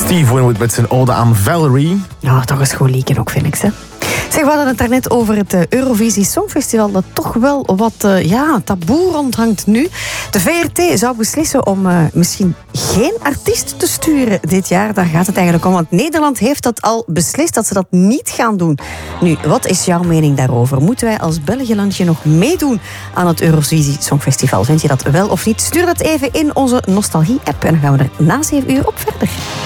Steve Winwood met zijn ode aan Valerie. Ja, toch een schoon liedje ook, vind ik, hè. Zeg, we hadden het daarnet over het Eurovisie Songfestival dat toch wel wat taboe rondhangt nu. De VRT zou beslissen om misschien geen artiest te sturen dit jaar. Daar gaat het eigenlijk om, want Nederland heeft dat al beslist dat ze dat niet gaan doen. Nu, wat is jouw mening daarover? Moeten wij als Belgiëlandje nog meedoen aan het Eurovisie Songfestival? Vind je dat wel of niet? Stuur dat even in onze Nostalgie-app en dan gaan we er na 7 uur op verder.